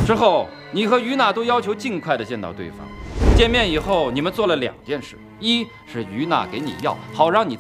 之后，你和于娜都要求尽快的见到对方。见面以后，你们做了2件事：一是于娜给你药，好让你